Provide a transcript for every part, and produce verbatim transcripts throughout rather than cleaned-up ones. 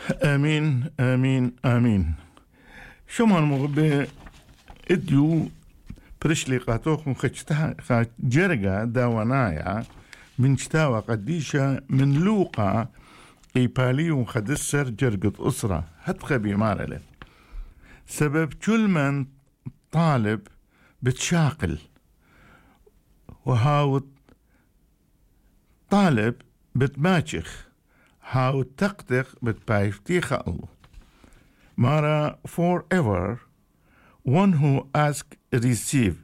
آمين آمين آمين. شمان مغبي اديو برشلي قاتوخ خجتها جرقا داونايا من شتاوى قديشة من لوقا إيبالي وخدسر جرقة أسرة هتخبي بيمارلة سبب كل من طالب بتشاقل وهاو طالب بتماچخ هاو تقتق بتبايفتيخ الله مارا forever one who ask receive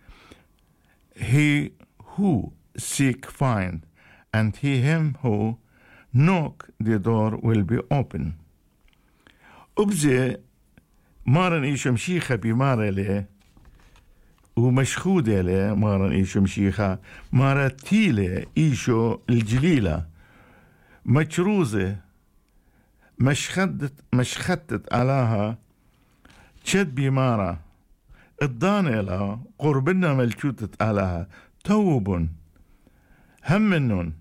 he who seek find and he him who knock the door will be open. أبزي مارن إيشو مشيخة بمارة لي ومشخودة لي مارن إيشو مشيخة مارا تيلة إيشو الجليلة مشروزة مشخدت مشخدت علىها تشد بمارة الضانة لها قربنا ملشوتت علىها توب هم منون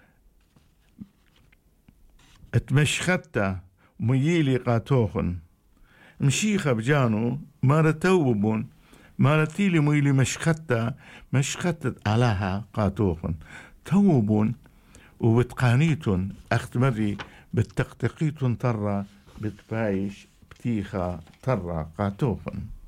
اتمشخدت ميلي قاتوخن مشيخة بجانو مارا توبون مارا تيلي ميلي مشخدت مشخدت علىها قاتوخن توبون وبتقانيتون اختمري بالتقتقيتون ترى بتبايش بتيخة ترى قاتوخن.